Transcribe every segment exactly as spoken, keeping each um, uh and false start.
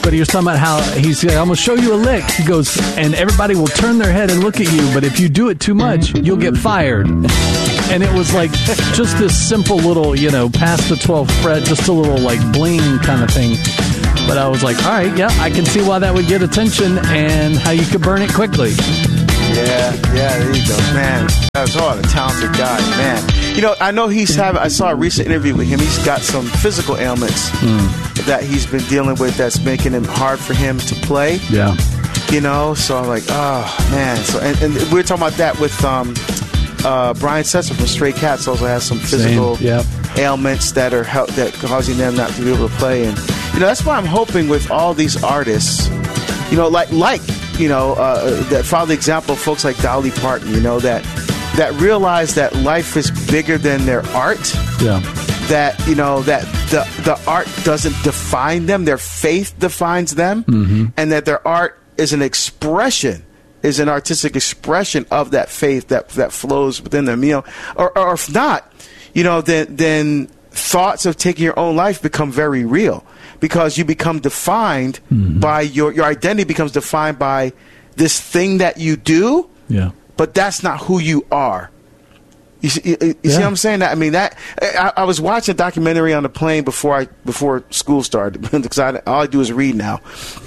But he was talking about how he's like, I'm going to show you a lick. He goes, and everybody will turn their head and look at you, but if you do it too much, you'll get fired. And it was like just this simple little, you know, past the twelfth fret, just a little like bling kind of thing. But I was like, all right, yeah, I can see why that would get attention and how you could burn it quickly. Yeah, yeah, there you go, man. That's all a talented guy, man. You know, I know he's having. I saw a recent interview with him. He's got some physical ailments mm. that he's been dealing with that's making it hard for him to play. Yeah, you know. So I'm like, oh man. So and, and we were talking about that with um, uh, Brian Setzer from Stray Cats. Also has some physical yep. ailments that are help, that causing them not to be able to play. And you know, that's why I'm hoping with all these artists, you know, like like. You know, uh, that follow the example of folks like Dolly Parton, you know, that that realize that life is bigger than their art. Yeah. That, you know, that the, the art doesn't define them. Their faith defines them. Mm-hmm. And that their art is an expression, is an artistic expression of that faith that, that flows within them. You know, or, or if not, you know, then then thoughts of taking your own life become very real. Because you become defined mm-hmm. by your your identity becomes defined by this thing that you do, yeah. But that's not who you are. You see, you, you yeah. see what I'm saying? That I mean that I, I was watching a documentary on the plane before I before school started because I, all I do is read now.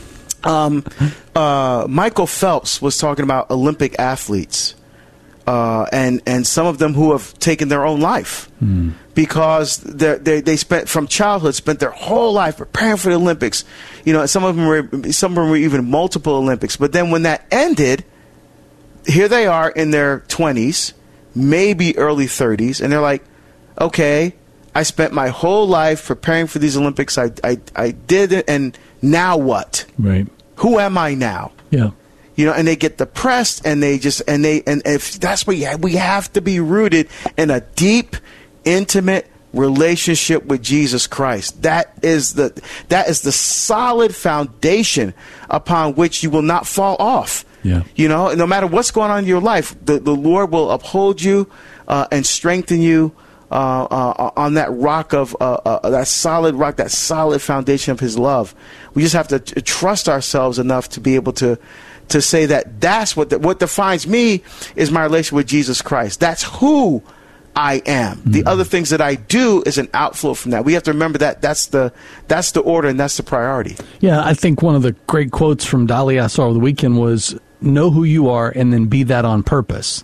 Um, uh, Michael Phelps was talking about Olympic athletes. Uh, and and some of them who have taken their own life mm. because they they spent from childhood spent their whole life preparing for the Olympics. You know, some of them were some of them were even multiple Olympics. But then when that ended, here they are in their twenties, maybe early thirties, and they're like, "Okay, I spent my whole life preparing for these Olympics. I I I did it, and now what? Right? Who am I now?" Yeah. You know, and they get depressed, and they just, and they, and if that's what you have, we have to be rooted in a deep, intimate relationship with Jesus Christ. That is the, that is the solid foundation upon which you will not fall off. Yeah. You know, and no matter what's going on in your life, the, the Lord will uphold you uh, and strengthen you uh, uh, on that rock of, uh, uh, that solid rock, that solid foundation of His love. We just have to t- trust ourselves enough to be able to, to say that that's what the, what defines me is my relationship with Jesus Christ. That's who I am. Mm-hmm. The other things that I do is an outflow from that. We have to remember that that's the that's the order and that's the priority. Yeah, I think one of the great quotes from Dolly I saw over the weekend was, know who you are and then be that on purpose.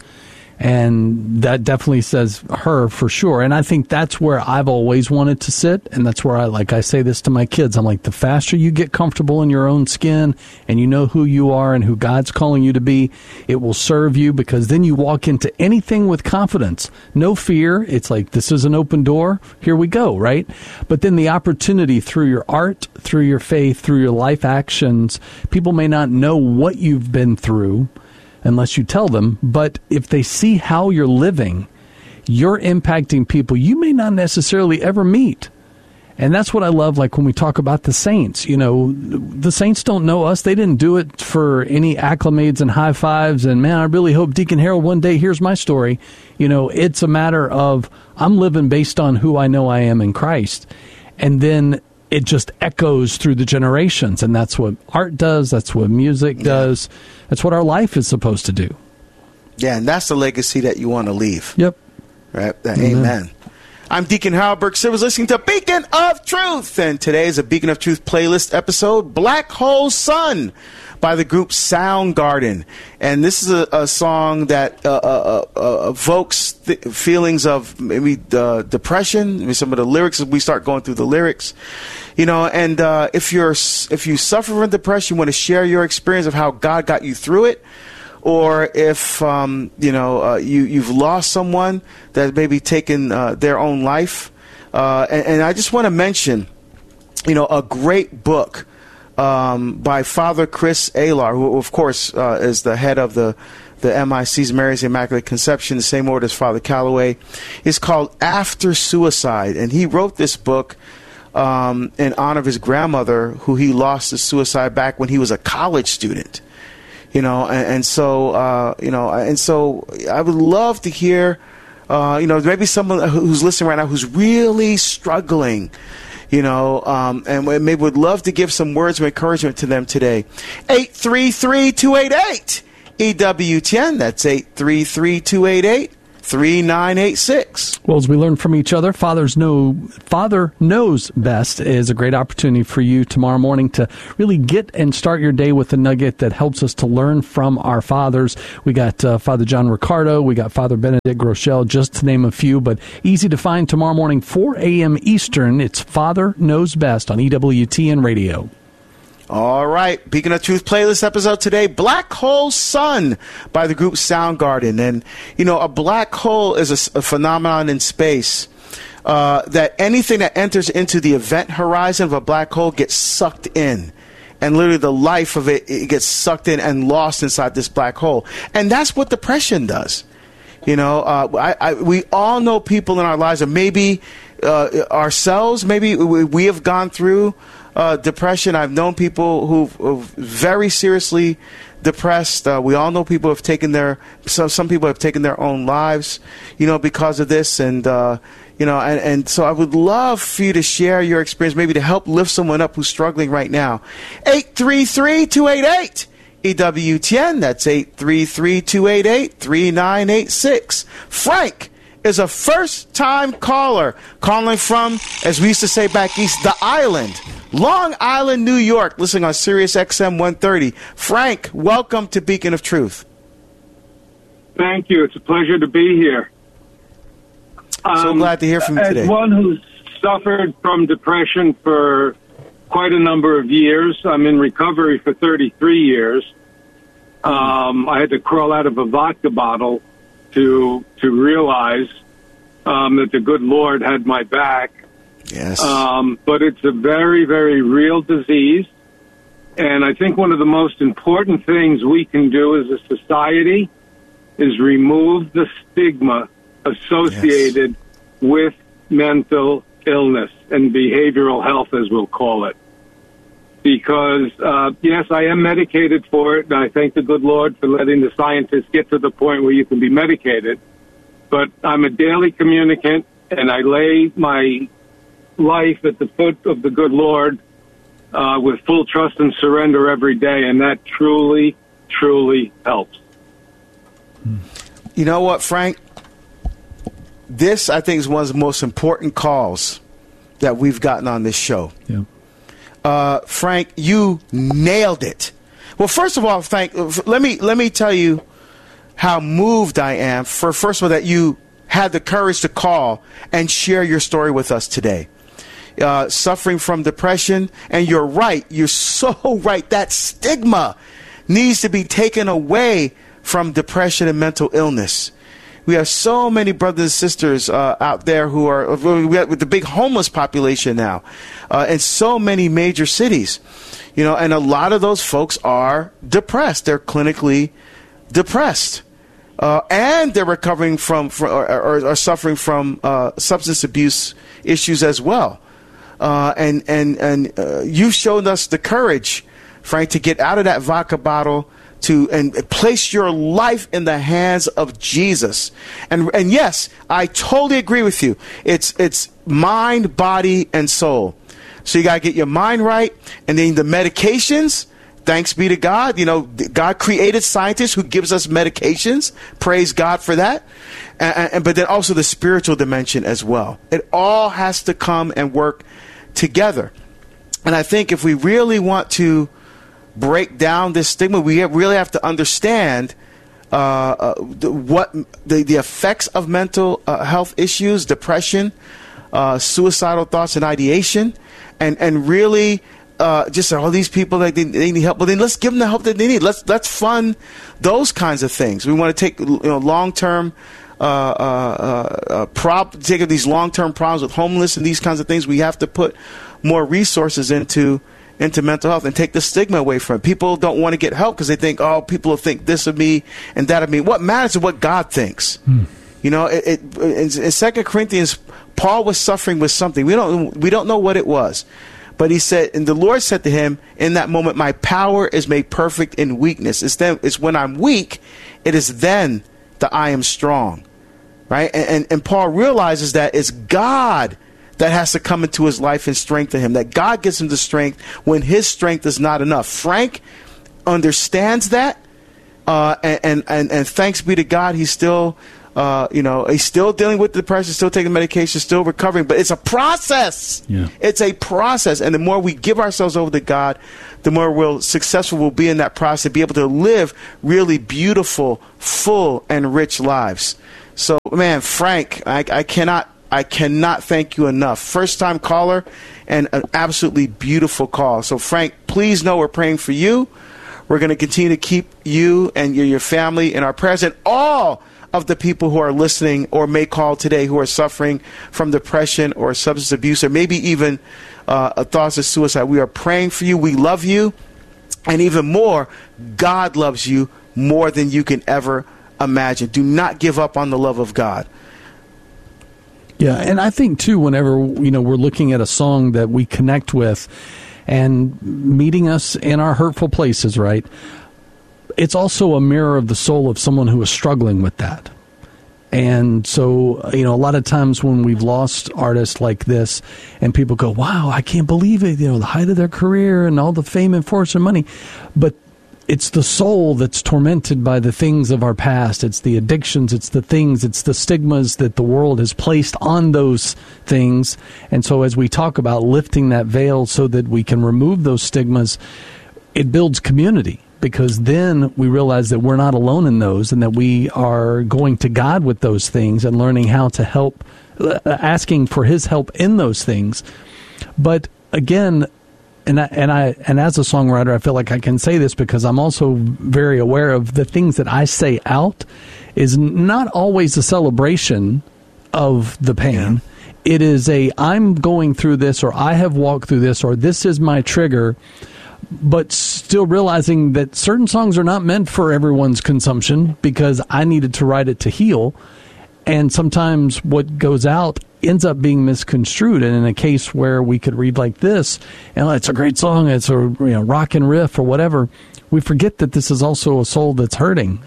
And that definitely says her for sure. And I think that's where I've always wanted to sit. And that's where I, like I say this to my kids, I'm like, the faster you get comfortable in your own skin and you know who you are and who God's calling you to be, it will serve you because then you walk into anything with confidence. No fear. It's like, this is an open door. Here we go, right? But then the opportunity through your art, through your faith, through your life actions, people may not know what you've been through unless you tell them. But if they see how you're living, you're impacting people you may not necessarily ever meet. And that's what I love, like when we talk about the saints. You know, the saints don't know us. They didn't do it for any acclamates and high fives. And, man, I really hope Deacon Harold one day hears my story. You know, it's a matter of I'm living based on who I know I am in Christ. And then it just echoes through the generations, and that's what art does. That's what music does. That's what our life is supposed to do. Yeah, and that's the legacy that you want to leave. Yep. Right? Amen. Amen. I'm Deacon Harold Burke Silvers, listening to Beacon of Truth, and today is a Beacon of Truth playlist episode, Black Hole Sun, by the group Soundgarden. And this is a, a song that uh, uh, uh, evokes th- feelings of maybe uh, depression. Maybe some of the lyrics, as we start going through the lyrics. You know, and uh, if you're if you suffer from depression, you want to share your experience of how God got you through it. Or if, um, you know, uh, you, you've lost someone that maybe taken uh, their own life. Uh, and, and I just want to mention, you know, a great book um, by Father Chris Alar, who, of course, uh, is the head of the, the M I C's Mary's Immaculate Conception, the same order as Father Calloway. It's called After Suicide. And he wrote this book um, in honor of his grandmother, who he lost to suicide back when he was a college student. You know, and, and so, uh, you know, and so I would love to hear, uh, you know, maybe someone who's listening right now who's really struggling, you know, um, and we maybe would love to give some words of encouragement to them today. eight three three, two eight eight, E W T N. That's eight three three, two eight eight, three nine eight six. Well, as we learn from each other, Father's know, Father Knows Best is a great opportunity for you tomorrow morning to really get and start your day with a nugget that helps us to learn from our fathers. We got uh, Father John Ricardo, we got Father Benedict Groeschel, just to name a few, but easy to find tomorrow morning, four a.m. Eastern. It's Father Knows Best on E W T N Radio. All right, Beacon of Truth playlist episode today, Black Hole Sun by the group Soundgarden. And, you know, a black hole is a, a phenomenon in space uh, that anything that enters into the event horizon of a black hole gets sucked in. And literally the life of it, it gets sucked in and lost inside this black hole. And that's what depression does. You know, uh, I, I, we all know people in our lives, or maybe uh, ourselves, maybe we, we have gone through Uh, depression. I've known people who've, who've very seriously depressed. Uh, we all know people have taken their, so some people have taken their own lives, you know, because of this. And, uh, you know, and, and so I would love for you to share your experience, maybe to help lift someone up who's struggling right now. eight three three, two eight eight, E W T N. That's eight three three, two eight eight, three nine eight six. Frank is a first-time caller calling from, as we used to say back east, the island, Long Island, New York, listening on Sirius X M one thirty. Frank, welcome to Beacon of Truth. Thank you. It's a pleasure to be here. So um, glad to hear from you today. As one who's suffered from depression for quite a number of years, I'm in recovery for thirty-three years. Um, I had to crawl out of a vodka bottle to to realize um, that the good Lord had my back. Yes. Um, but it's a very, very real disease. And I think one of the most important things we can do as a society is remove the stigma associated yes. with mental illness and behavioral health, as we'll call it. Because, uh, yes, I am medicated for it, and I thank the good Lord for letting the scientists get to the point where you can be medicated. But I'm a daily communicant, and I lay my life at the foot of the good Lord uh, with full trust and surrender every day, and that truly, truly helps. You know what, Frank? This, I think, is one of the most important calls that we've gotten on this show. Yeah. Uh, Frank, you nailed it. Well, first of all, Frank, let me let me tell you how moved I am. For first of all, that you had the courage to call and share your story with us today. Uh, suffering from depression, and you're right. You're so right. That stigma needs to be taken away from depression and mental illness. We have so many brothers and sisters uh, out there who are, we have, with the big homeless population now uh, in so many major cities, you know, and a lot of those folks are depressed. They're clinically depressed. Uh, and they're recovering from, from or, or, or suffering from uh, substance abuse issues as well. Uh, and and, and uh, you've shown us the courage, Frank, to get out of that vodka bottle, to and place your life in the hands of Jesus. And and yes, I totally agree with you. It's it's mind, body, and soul. So you got to get your mind right, and then the medications. Thanks be to God. You know, God created scientists who gives us medications. Praise God for that. And, and but then also the spiritual dimension as well. It all has to come and work together. And I think if we really want to break down this stigma, we have, really have to understand uh, uh, the, what the, the effects of mental uh, health issues, depression, uh, suicidal thoughts and ideation, and and really uh, just all these people that they, they need help. Well, then let's give them the help that they need. Let's let's fund those kinds of things. We want to take you know long term. Uh, uh, uh, prob- take these long term problems with homeless and these kinds of things. We have to put more resources into. into mental health and take the stigma away from it. People don't want to get help because they think, oh, people will think this of me and that of me. What matters is what God thinks. Hmm. You know, it, it, in, in Second Corinthians, Paul was suffering with something. We don't we don't know what it was. But he said, and the Lord said to him in that moment, my power is made perfect in weakness. It's then it's when I'm weak, it is then that I am strong. Right? And, and, and Paul realizes that it's God that has to come into his life and strengthen him, that God gives him the strength when his strength is not enough. Frank understands that, uh, and, and, and, and thanks be to God, he's still, uh, you know, he's still dealing with depression, still taking medication, still recovering, but it's a process. Yeah. It's a process, and the more we give ourselves over to God, the more we'll successful we'll be in that process, be able to live really beautiful, full, and rich lives. So, man, Frank, I, I cannot, I cannot thank you enough. First time caller, and an absolutely beautiful call. So, Frank, please know we're praying for you. We're going to continue to keep you and your, your family in our prayers, and all of the people who are listening or may call today who are suffering from depression or substance abuse, or maybe even uh, thoughts of suicide. We are praying for you. We love you. And even more, God loves you more than you can ever imagine. Do not give up on the love of God. Yeah, and I think, too, whenever, you know, we're looking at a song that we connect with and meeting us in our hurtful places, right, it's also a mirror of the soul of someone who is struggling with that. And so, you know, a lot of times when we've lost artists like this and people go, wow, I can't believe it, you know, the height of their career and all the fame and fortune and money. But it's the soul that's tormented by the things of our past. It's the addictions. It's the things. It's the stigmas that the world has placed on those things. And so as we talk about lifting that veil so that we can remove those stigmas, it builds community, because then we realize that we're not alone in those, and that we are going to God with those things and learning how to help, asking for his help in those things. But again, And I, and I and as a songwriter, I feel like I can say this because I'm also very aware of the things that I say out is not always a celebration of the pain. Yeah. It is a, I'm going through this, or I have walked through this, or this is my trigger, but still realizing that certain songs are not meant for everyone's consumption because I needed to write it to heal. And sometimes what goes out ends up being misconstrued. And in a case where we could read like this, and it's a great song, it's a, you know, rock and riff or whatever, we forget that this is also a soul that's hurting,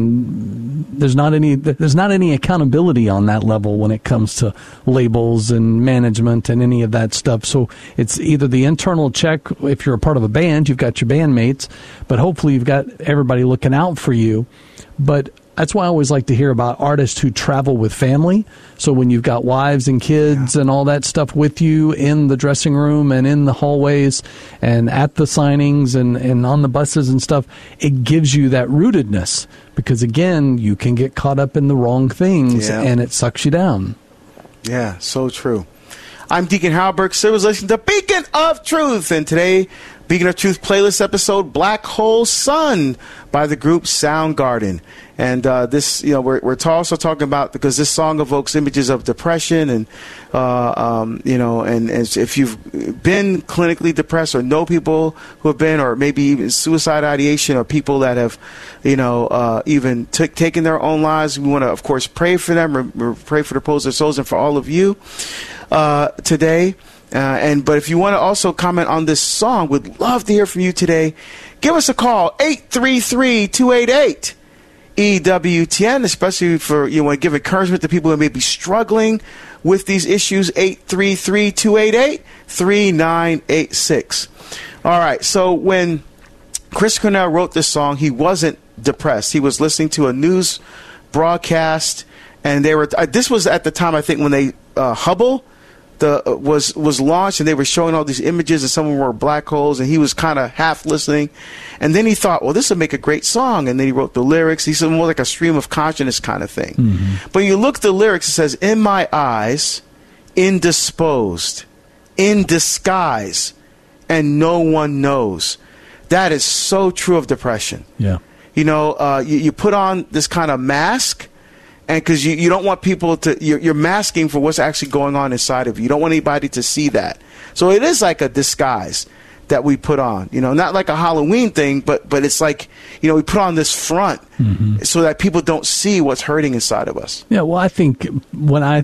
and there's not any there's not any accountability on that level when it comes to labels and management and any of that stuff. So it's either the internal check, if you're a part of a band, you've got your bandmates, but hopefully you've got everybody looking out for you. But that's why I always like to hear about artists who travel with family. So when you've got wives and kids yeah. and all that stuff with you in the dressing room and in the hallways and at the signings and, and on the buses and stuff, it gives you that rootedness. Because, again, you can get caught up in the wrong things yeah. and it sucks you down. Yeah, so true. I'm Deacon Hal Burke. So was listening to Beacon of Truth. And today, Beacon of Truth playlist episode, Black Hole Sun by the group Soundgarden. And uh, this, you know, we're, we're also talking about, because this song evokes images of depression and, uh, um, you know, and, and if you've been clinically depressed or know people who have been, or maybe even suicide ideation, or people that have, you know, uh, even t- taken their own lives, we want to, of course, pray for them, re- pray for the repose of their souls, and for all of you uh, today. Uh, and but if you want to also comment on this song, we'd love to hear from you today. Give us a call, eight three three, two eight eight, E W T N, especially for, you want to give encouragement to people who may be struggling with these issues, eight three three, two eight eight, three nine eight six. All right, so when Chris Cornell wrote this song, he wasn't depressed. He was listening to a news broadcast, and they were, uh, this was at the time, I think, when they, uh, Hubble, The, uh, was was launched, and they were showing all these images, and some of them were black holes, and he was kind of half listening. And then he thought, well, this would make a great song. And then he wrote the lyrics. He said more like a stream of consciousness kind of thing. Mm-hmm. But you look at the lyrics, it says, in my eyes, indisposed, in disguise, and no one knows. That is so true of depression. Yeah. You know, uh, you, you put on this kind of mask, and because you, you don't want people to, you're, you're masking for what's actually going on inside of you. You don't want anybody to see that. So it is like a disguise that we put on, you know, not like a Halloween thing, but but it's like, you know, we put on this front mm-hmm. so that people don't see what's hurting inside of us. Yeah, well, I think when I,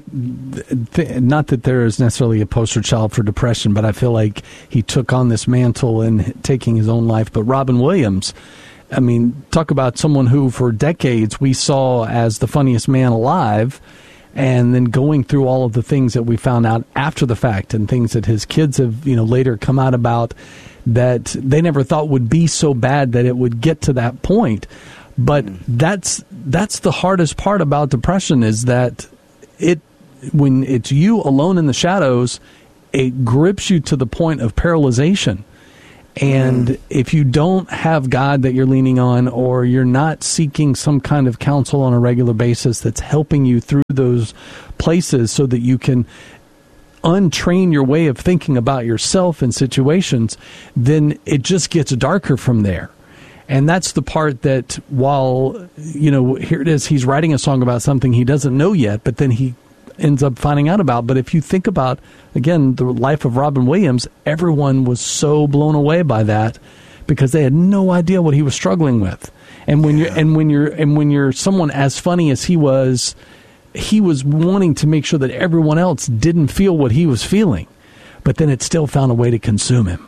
th- not that there is necessarily a poster child for depression, but I feel like he took on this mantle in taking his own life. But Robin Williams, I mean, talk about someone who for decades we saw as the funniest man alive, and then going through all of the things that we found out after the fact and things that his kids have, you know, later come out about that they never thought would be so bad that it would get to that point. But mm. that's that's the hardest part about depression, is that it when it's you alone in the shadows, it grips you to the point of paralyzation. And mm. if you don't have God that you're leaning on, or you're not seeking some kind of counsel on a regular basis that's helping you through those places so that you can untrain your way of thinking about yourself in situations, then it just gets darker from there. And that's the part that, while, you know, here it is, he's writing a song about something he doesn't know yet, but then he ends up finding out about. But if you think about, again, the life of Robin Williams, everyone was so blown away by that because they had no idea what he was struggling with. And when yeah. you're and when you're and when you're someone as funny as he was, he was wanting to make sure that everyone else didn't feel what he was feeling, but then it still found a way to consume him.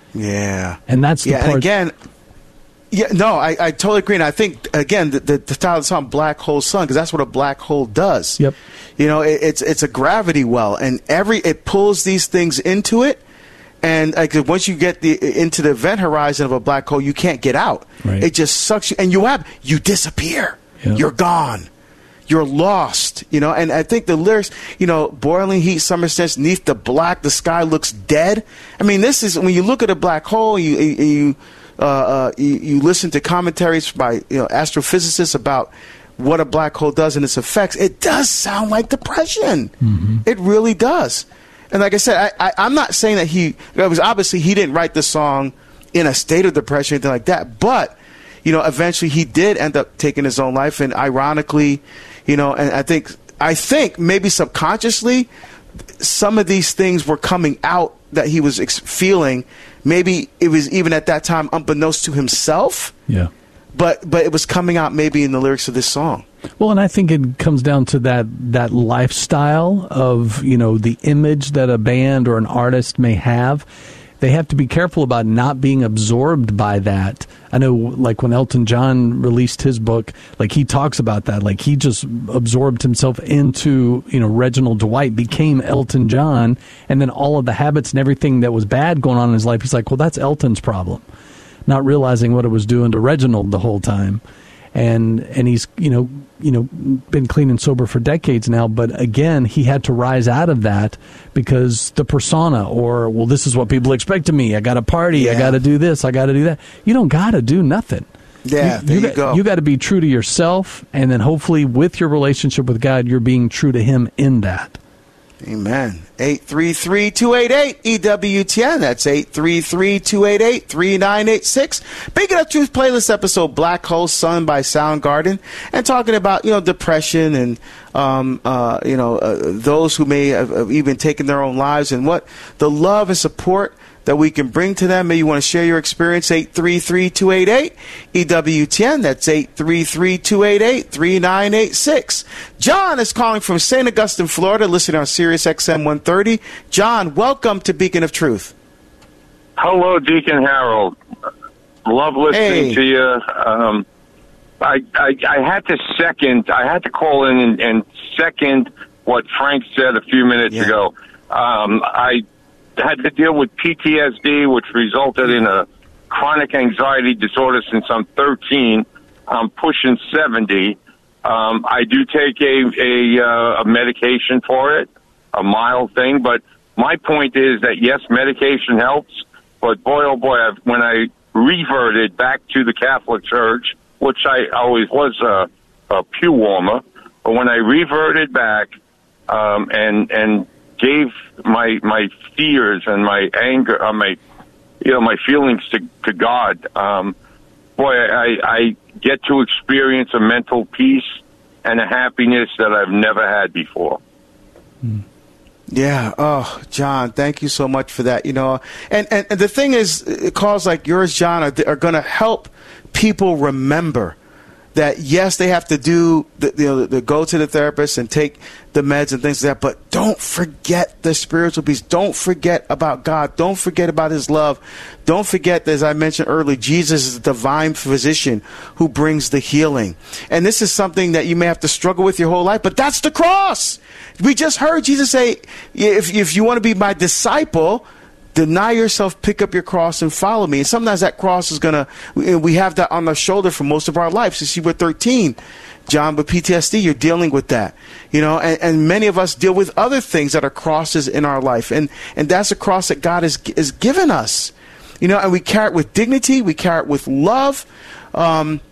Yeah, and that's the yeah, part. And again. Yeah, no, I, I totally agree. And I think, again, the, the, the title of the song, Black Hole Sun, because that's what a black hole does. Yep. You know, it, it's it's a gravity well, and every it pulls these things into it. And like, once you get the into the event horizon of a black hole, you can't get out. Right. It just sucks you, and you have you disappear. Yep. You're gone. You're lost. You know, and I think the lyrics, you know, boiling heat, summer stench, neath the black, the sky looks dead. I mean, this is when you look at a black hole, you you. Uh, uh, you, you listen to commentaries by you know astrophysicists about what a black hole does and its effects. It does sound like depression. Mm-hmm. It really does. And like I said, I, I, I'm not saying that he, it was obviously he didn't write the song in a state of depression or anything like that. But, you know, eventually he did end up taking his own life. And ironically, you know, and I think, I think maybe subconsciously some of these things were coming out that he was ex- feeling. Maybe it was even at that time unbeknownst to himself. Yeah. But but it was coming out maybe in the lyrics of this song. Well, and I think it comes down to that that lifestyle of, you know, the image that a band or an artist may have. They have to be careful about not being absorbed by that. I know, like, when Elton John released his book, like, he talks about that. Like, he just absorbed himself into, you know, Reginald Dwight, became Elton John, and then all of the habits and everything that was bad going on in his life, he's like, well, that's Elton's problem. Not realizing what it was doing to Reginald the whole time. And and he's, you know, you know, been clean and sober for decades now. But again, he had to rise out of that because the persona, or, well, this is what people expect of me. I got to party. Yeah. I got to do this. I got to do that. You don't got to do nothing. Yeah, you, there you, you got, go. You got to be true to yourself. And then hopefully with your relationship with God, you're being true to him in that. Amen. eight three three, two eight eight, E W T N. That's eight three three, two eight eight, three nine eight six. Beacon of Truth playlist episode, Black Hole Sun by Soundgarden. And talking about, you know, depression and, um, uh, you know, uh, those who may have, have even taken their own lives, and what the love and support that we can bring to them. Maybe you want to share your experience, eight three three, two eight eight, E W T N. That's eight three three, two eight eight, three nine eight six. John is calling from Saint Augustine, Florida, listening on Sirius X M one thirty. John, welcome to Beacon of Truth. Hello, Deacon Harold. Love listening hey. to you. Um, I, I I had to second, I had to call in and, and second what Frank said a few minutes yeah. ago. Um, I had to deal with P T S D, which resulted in a chronic anxiety disorder since I'm thirteen. I'm pushing seventy. Um, I do take a, a, uh, a medication for it, a mild thing, but my point is that, yes, medication helps, but boy, oh boy, I've, when I reverted back to the Catholic Church, which I always was a, a pew warmer, but when I reverted back um, and and gave my my fears and my anger, uh, my you know my feelings to to God, um, boy, I, I get to experience a mental peace and a happiness that I've never had before. Hmm. Yeah. Oh, John, thank you so much for that. You know, and, and, and the thing is, calls like yours, John, are, are going to help people remember that yes, they have to do the, you know, the go to the therapist and take the meds and things like that, but don't forget the spiritual piece. Don't forget about God. Don't forget about his love. Don't forget that, as I mentioned earlier, Jesus is the divine physician who brings the healing. And this is something that you may have to struggle with your whole life, but that's the cross. We just heard Jesus say, if, if you want to be my disciple, deny yourself, pick up your cross, and follow me. And sometimes that cross is going to, we have that on our shoulder for most of our lives. You see, we're thirteen. John, with P T S D, you're dealing with that. You know, and, and many of us deal with other things that are crosses in our life. And, and that's a cross that God has, has given us. You know, and we carry it with dignity. We carry it with love. Um,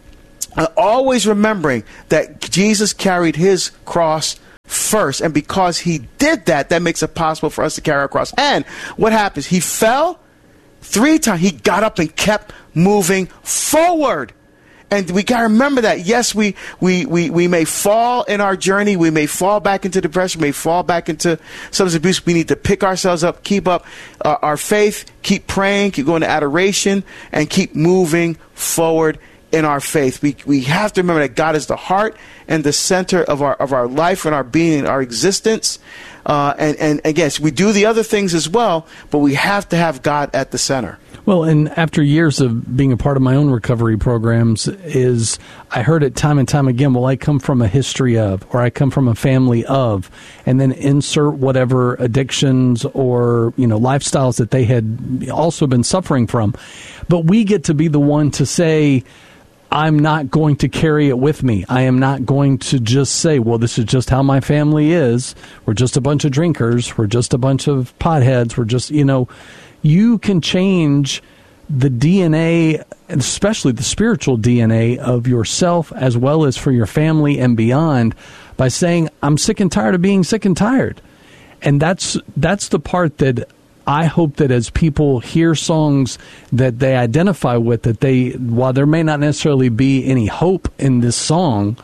always remembering that Jesus carried his cross first, and because he did that, that makes it possible for us to carry our cross. And what happens? He fell three times. He got up and kept moving forward. And we got to remember that. Yes, we, we, we, we may fall in our journey. We may fall back into depression. We may fall back into substance abuse. We need to pick ourselves up, keep up uh, our faith, keep praying, keep going to adoration, and keep moving forward in our faith. We we have to remember that God is the heart and the center of our of our life and our being, our existence. Uh, and, and again, so we do the other things as well, but we have to have God at the center. Well, and after years of being a part of my own recovery programs, is I heard it time and time again, well, I come from a history of, or I come from a family of, and then insert whatever addictions or, you know, lifestyles that they had also been suffering from. But we get to be the one to say, I'm not going to carry it with me. I am not going to just say, well, this is just how my family is. We're just a bunch of drinkers. We're just a bunch of potheads. We're just, you know, you can change the D N A, especially the spiritual D N A of yourself as well as for your family and beyond by saying, I'm sick and tired of being sick and tired. And that's that's the part that I hope that as people hear songs that they identify with, that they, while there may not necessarily be any hope in this song,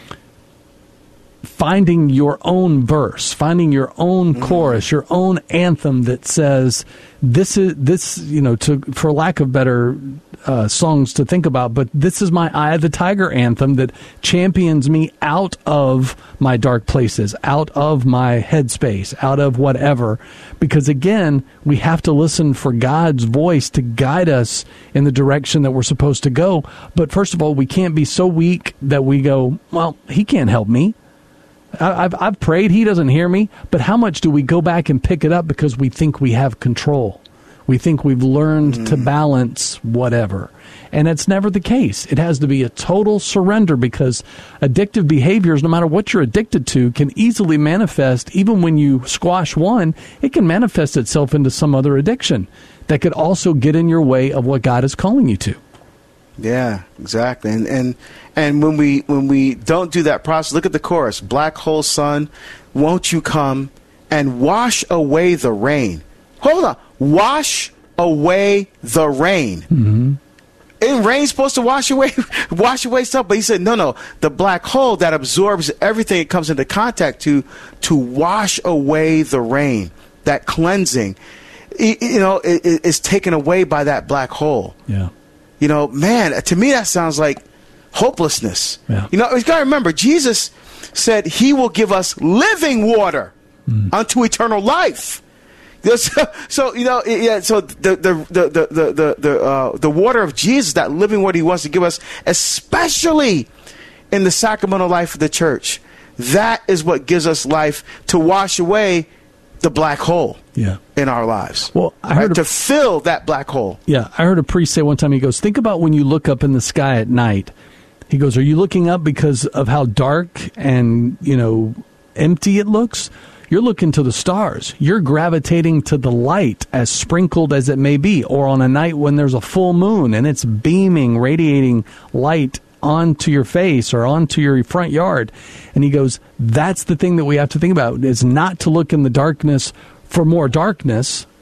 finding your own verse, finding your own mm-hmm. chorus, your own anthem that says, this is, this, you know, to, for lack of better uh, songs to think about, but this is my Eye of the Tiger anthem that champions me out of my dark places, out of my headspace, out of whatever. Because again, we have to listen for God's voice to guide us in the direction that we're supposed to go. But first of all, we can't be so weak that we go, well, he can't help me. I've, I've prayed, he doesn't hear me. But how much do we go back and pick it up because we think we have control? We think we've learned mm. to balance whatever. And it's never the case. It has to be a total surrender, because addictive behaviors, no matter what you're addicted to, can easily manifest. Even when you squash one, it can manifest itself into some other addiction that could also get in your way of what God is calling you to. Yeah, exactly. And and and when we when we don't do that process, look at the chorus. Black hole sun, won't you come and wash away the rain? Hold on. Wash away the rain. Mm-hmm. And rain's supposed to wash away wash away stuff, but he said, no, no, the black hole that absorbs everything it comes into contact to, to wash away the rain, that cleansing, you know, is taken away by that black hole. Yeah. You know, man, to me that sounds like hopelessness. Yeah. You know, you got to remember, Jesus said he will give us living water mm. unto eternal life. So, so you know, yeah. So the the the the the the uh, the water of Jesus, that living water he wants to give us, especially in the sacramental life of the church, that is what gives us life to wash away the black hole. Yeah. In our lives. Well, I heard right? a, to fill that black hole. Yeah, I heard a priest say one time. He goes, "Think about when you look up in the sky at night." He goes, "Are you looking up because of how dark and, you know, empty it looks? You're looking to the stars. You're gravitating to the light, as sprinkled as it may be, or on a night when there's a full moon and it's beaming, radiating light onto your face or onto your front yard." And he goes, that's the thing that we have to think about, is not to look in the darkness for more darkness,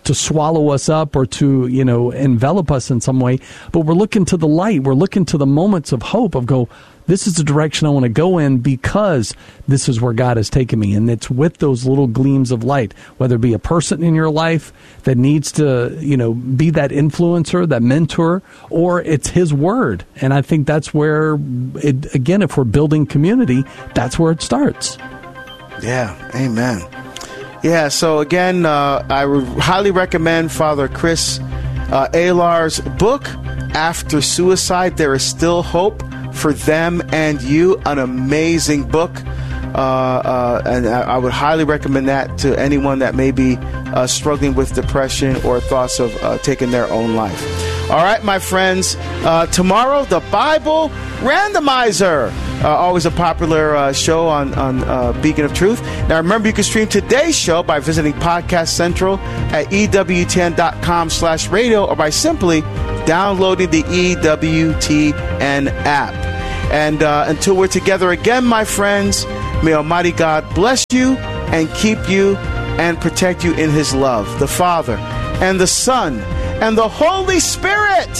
to swallow us up or to, you know, envelop us in some way. But we're looking to the light. We're looking to the moments of hope of go, this is the direction I want to go in because this is where God has taken me. And it's with those little gleams of light, whether it be a person in your life that needs to, you know, be that influencer, that mentor, or it's His Word. And I think that's where, it, again, if we're building community, that's where it starts. Yeah, amen. Yeah, so again, uh, I would highly recommend Father Chris uh, Alar's book, After Suicide, There Is Still Hope for Them and You, an amazing book. Uh, uh, and I, I would highly recommend that to anyone that may be uh, struggling with depression or thoughts of uh, taking their own life. All right, my friends, uh, tomorrow, the Bible Randomizer. Uh, always a popular uh, show on, on uh, Beacon of Truth. Now, remember, you can stream today's show by visiting Podcast Central at E W T N dot com slash radio or by simply downloading the E W T N app. And uh, until we're together again, my friends, may Almighty God bless you and keep you and protect you in His love, the Father and the Son and the Holy Spirit.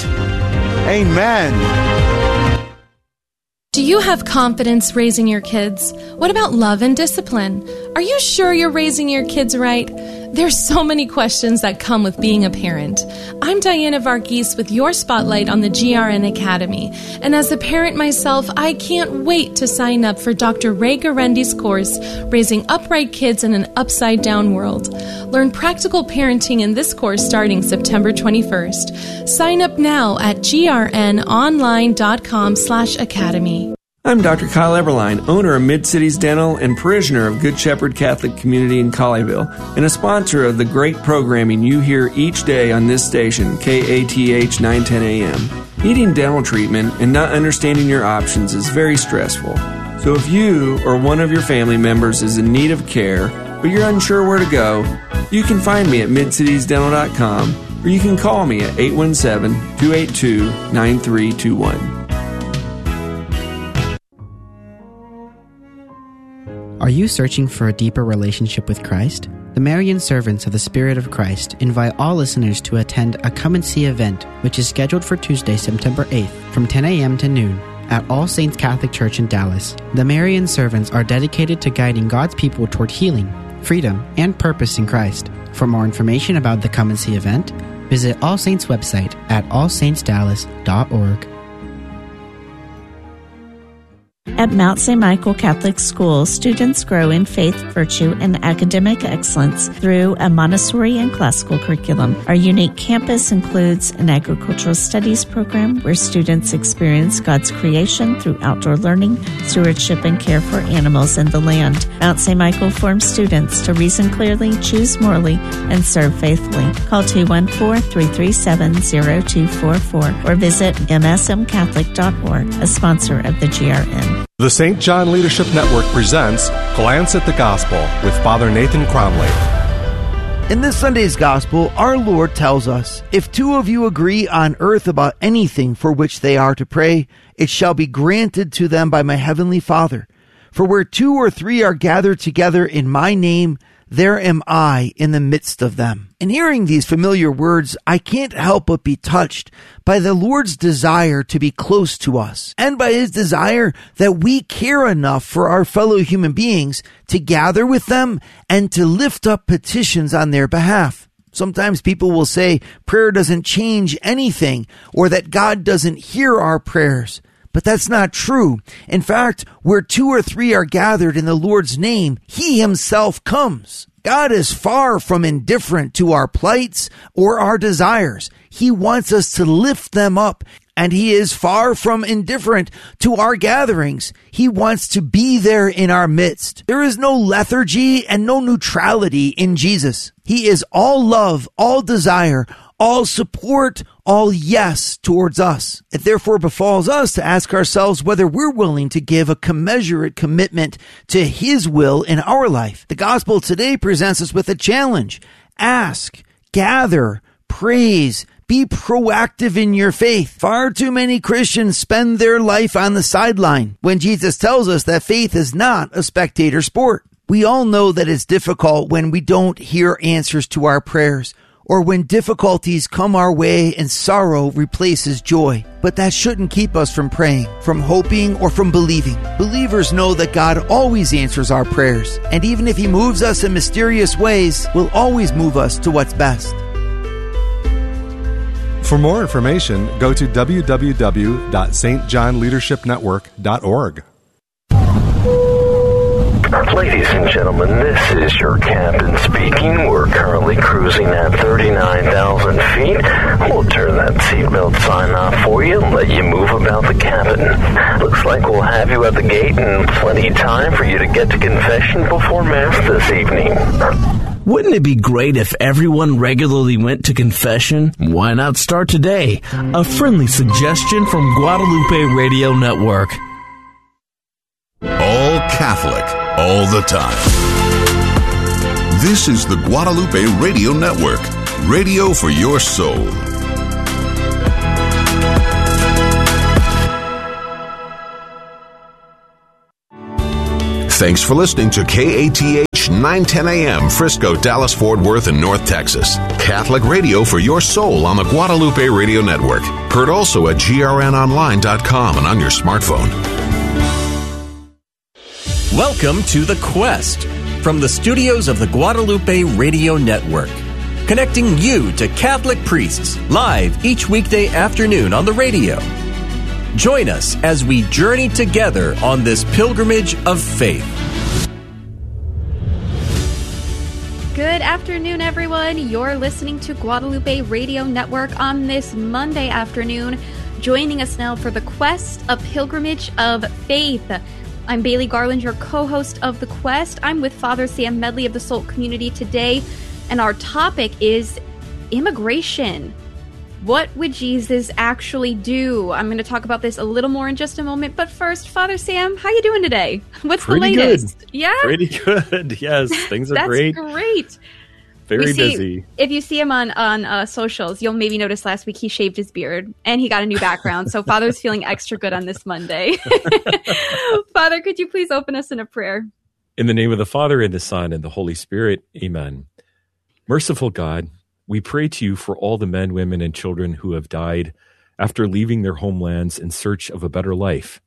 Amen. Do you have confidence raising your kids? What about love and discipline? Are you sure you're raising your kids right? There's so many questions that come with being a parent. I'm Diana Varghese with your spotlight on the G R N Academy. And as a parent myself, I can't wait to sign up for Doctor Ray Garendi's course, Raising Upright Kids in an Upside Down World. Learn practical parenting in this course starting September twenty-first. Sign up now at grnonline.com slash academy. I'm Doctor Kyle Eberline, owner of Mid-Cities Dental and parishioner of Good Shepherd Catholic Community in Colleyville, and a sponsor of the great programming you hear each day on this station, K A T H nine ten A M. Needing dental treatment and not understanding your options is very stressful. So if you or one of your family members is in need of care, but you're unsure where to go, you can find me at mid cities dental dot com, or you can call me at eight one seven, two eight two, nine three two one. Are you searching for a deeper relationship with Christ? The Marian Servants of the Spirit of Christ invite all listeners to attend a Come and See event, which is scheduled for Tuesday, September eighth, from ten a.m. to noon, at All Saints Catholic Church in Dallas. The Marian Servants are dedicated to guiding God's people toward healing, freedom, and purpose in Christ. For more information about the Come and See event, visit All Saints' website at all saints dallas dot org. At Mount Saint Michael Catholic School, students grow in faith, virtue, and academic excellence through a Montessori and classical curriculum. Our unique campus includes an agricultural studies program where students experience God's creation through outdoor learning, stewardship, and care for animals and the land. Mount Saint Michael forms students to reason clearly, choose morally, and serve faithfully. Call two one four, three three seven, zero two four four or visit m s m catholic dot org, a sponsor of the G R N. The Saint John Leadership Network presents Glance at the Gospel with Father Nathan Cromley. In this Sunday's Gospel, our Lord tells us, "If two of you agree on earth about anything for which they are to pray, it shall be granted to them by my heavenly Father. For where two or three are gathered together in my name, there am I in the midst of them." In hearing these familiar words, I can't help but be touched by the Lord's desire to be close to us, and by His desire that we care enough for our fellow human beings to gather with them and to lift up petitions on their behalf. Sometimes people will say prayer doesn't change anything, or that God doesn't hear our prayers. But that's not true. In fact, where two or three are gathered in the Lord's name, He Himself comes. God is far from indifferent to our plights or our desires. He wants us to lift them up, and He is far from indifferent to our gatherings. He wants to be there in our midst. There is no lethargy and no neutrality in Jesus. He is all love, all desire, all support, all yes towards us. It therefore befalls us to ask ourselves whether we're willing to give a commensurate commitment to His will in our life. The gospel today presents us with a challenge. Ask, gather, praise, be proactive in your faith. Far too many Christians spend their life on the sideline when Jesus tells us that faith is not a spectator sport. We all know that it's difficult when we don't hear answers to our prayers, or when difficulties come our way and sorrow replaces joy. But that shouldn't keep us from praying, from hoping, or from believing. Believers know that God always answers our prayers, and even if He moves us in mysterious ways, will always move us to what's best. For more information, go to w w w dot s t john leadership network dot org. Ladies and gentlemen, this is your captain speaking. We're currently cruising at thirty-nine thousand feet. We'll turn that seatbelt sign off for you and let you move about the cabin. Looks like we'll have you at the gate in plenty of time for you to get to confession before Mass this evening. Wouldn't it be great if everyone regularly went to confession? Why not start today? A friendly suggestion from Guadalupe Radio Network. All Catholic, all the time. This is the Guadalupe Radio Network, radio for your soul. Thanks for listening to K A T H nine ten A M, Frisco, Dallas, Fort Worth, and North Texas. Catholic radio for your soul on the Guadalupe Radio Network. Heard also at G R N online dot com and on your smartphone. Welcome to The Quest from the studios of the Guadalupe Radio Network, connecting you to Catholic priests live each weekday afternoon on the radio. Join us as we journey together on this pilgrimage of faith. Good afternoon, everyone. You're listening to Guadalupe Radio Network on this Monday afternoon. Joining us now for The Quest, a pilgrimage of faith. I'm Bailey Garland, your co-host of The Quest. I'm with Father Sam Medley of the Salt Community today, and our topic is immigration. What would Jesus actually do? I'm going to talk about this a little more in just a moment, but first, Father Sam, how you doing today? What's Pretty the latest? Good. Yeah? Pretty good. Yes, things are That's great. great. Very see, busy. If you see him on, on uh, socials, you'll maybe notice last week he shaved his beard and he got a new background. So Father's feeling extra good on this Monday. Father, could you please open us in a prayer? In the name of the Father, and the Son, and the Holy Spirit, amen. Merciful God, we pray to you for all the men, women, and children who have died after leaving their homelands in search of a better life.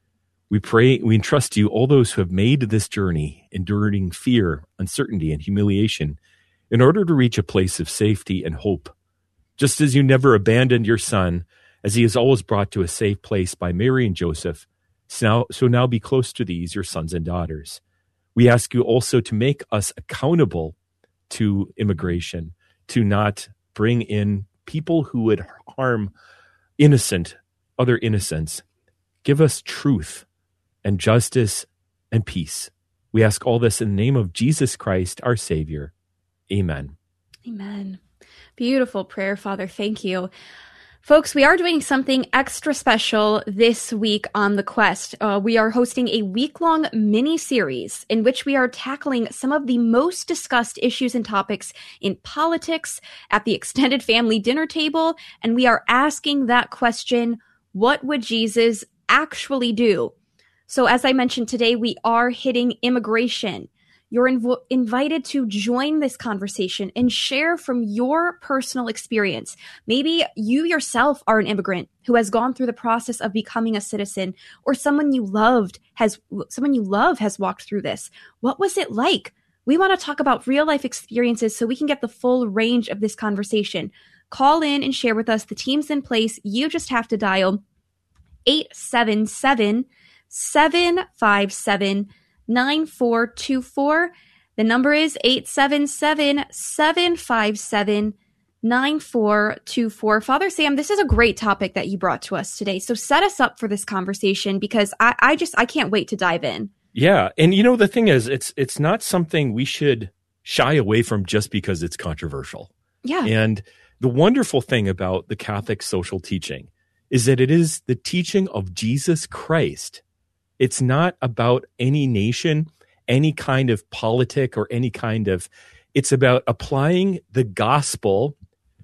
We pray, we entrust to you all those who have made this journey, enduring fear, uncertainty, and humiliation, in order to reach a place of safety and hope. Just as you never abandoned your Son, as he is always brought to a safe place by Mary and Joseph, so now, so now be close to these, your sons and daughters. We ask you also to make us accountable to immigration, to not bring in people who would harm innocent, other innocents. Give us truth and justice and peace. We ask all this in the name of Jesus Christ, our Savior. Amen. Amen. Beautiful prayer, Father. Thank you. Folks, we are doing something extra special this week on The Quest. Uh, we are hosting a week-long mini-series in which we are tackling some of the most discussed issues and topics in politics at the extended family dinner table, and we are asking that question, what would Jesus actually do? So as I mentioned today, we are hitting immigration. You're inv- invited to join this conversation and share from your personal experience. Maybe you yourself are an immigrant who has gone through the process of becoming a citizen, or someone you loved has someone you love has walked through this. What was it like? We want to talk about real life experiences so we can get the full range of this conversation. Call in and share with us. The team's in place. You just have to dial eight seven seven, seven five seven, nine four two four. The number is eight seven seven, seven five seven, nine four two four. Father Sam, this is a great topic that you brought to us today. So set us up for this conversation, because I, I just, I can't wait to dive in. Yeah. And you know, the thing is, it's, it's not something we should shy away from just because it's controversial. Yeah. And the wonderful thing about the Catholic social teaching is that it is the teaching of Jesus Christ. It's not about any nation, any kind of politic, or any kind of, it's about applying the gospel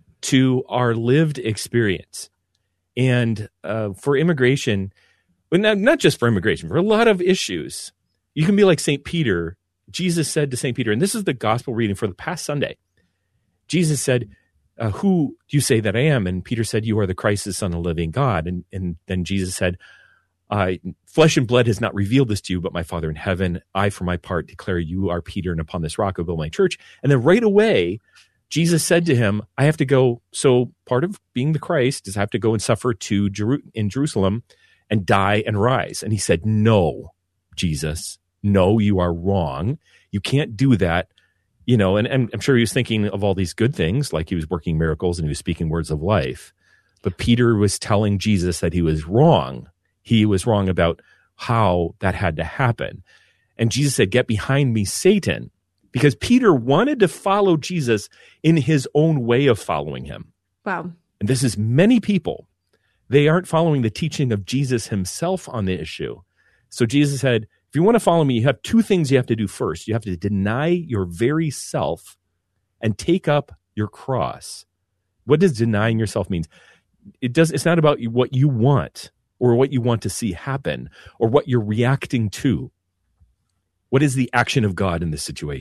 to our lived experience. And uh, for immigration, well, not, not just for immigration, for a lot of issues, you can be like Saint Peter. Jesus said to Saint Peter, and this is the gospel reading for the past Sunday. Jesus said, uh, who do you say that I am? And Peter said, you are the Christ, the Son of the living God. And, and then Jesus said, uh, flesh and blood has not revealed this to you, but my Father in heaven. I, for my part, declare you are Peter, and upon this rock I will build my church. And then right away, Jesus said to him, I have to go. So part of being the Christ is I have to go and suffer to Jeru- in Jerusalem and die and rise. And he said, no, Jesus, no, you are wrong. You can't do that. You know, and, and I'm sure he was thinking of all these good things, like he was working miracles and he was speaking words of life. But Peter was telling Jesus that he was wrong. He was wrong about how that had to happen. And Jesus said, get behind me, Satan. Because Peter wanted to follow Jesus in his own way of following him. Wow. And this is many people. They aren't following the teaching of Jesus himself on the issue. So Jesus said, if you want to follow me, you have two things you have to do first. You have to deny your very self and take up your cross. What does denying yourself mean? It does, it's not about what you want or what you want to see happen or what you're reacting to. What is the action of God in this situation?